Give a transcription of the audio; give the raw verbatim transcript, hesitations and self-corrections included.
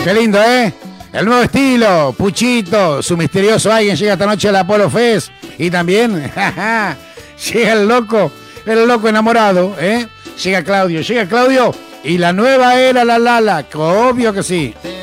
Qué lindo, ¿eh? El nuevo estilo, Puchito, su misterioso alguien llega esta noche al Apollo Fest. Y también, jaja, llega el loco, el loco enamorado, ¿eh? Llega Claudio, llega Claudio y la nueva era la Lala, obvio que sí.